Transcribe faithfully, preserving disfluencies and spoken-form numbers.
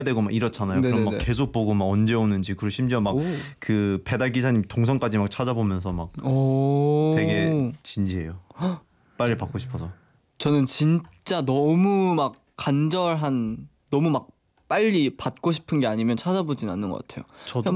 되고 막 이렇잖아요. 그럼 막 네네네. 계속 보고 막 언제 오는지, 그리고 심지어 막 오. 그 배달 기사님 동선까지 막 찾아보면서 막 오. 되게 진지해요. 빨리 받고 싶어서. 저는 진짜 너무 막 간절한, 너무 막 빨리 받고 싶은 게 아니면 찾아보진 않는 것 같아요. 저도